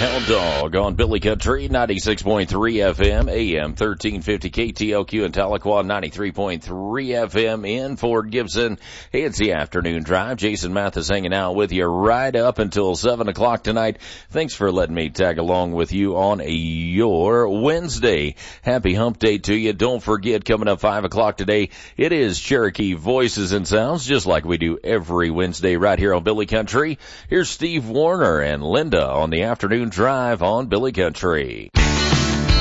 Hound Dog on Billy Country, 96.3 FM, AM 1350 KTLQ in Tahlequah, 93.3 FM in Fort Gibson. Hey, it's the afternoon drive. Jason Mathis hanging out with you right up until 7 o'clock tonight. Thanks for letting me tag along with you on your Wednesday. Happy hump day to you. Don't forget, coming up 5 o'clock today, it is Cherokee Voices and Sounds, just like we do every Wednesday right here on Billy Country. Here's Steve Warner and Linda on the afternoon drive on Billy Country.